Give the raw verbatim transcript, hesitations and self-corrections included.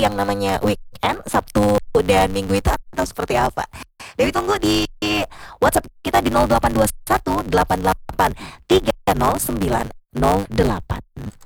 yang namanya weekend, Sabtu dan Minggu itu atau seperti apa? Dewi tunggu di WhatsApp kita di nol delapan dua satu delapan delapan tiga nol sembilan nol delapan.